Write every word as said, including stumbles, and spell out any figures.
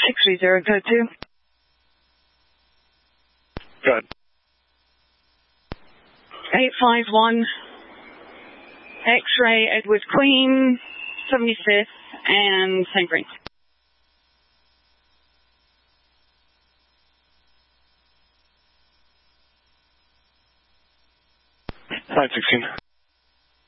six three zero, code two. Good. eight five one, X-ray, Edward Queen, seventy-fifth, and Saint Green. nine sixteen.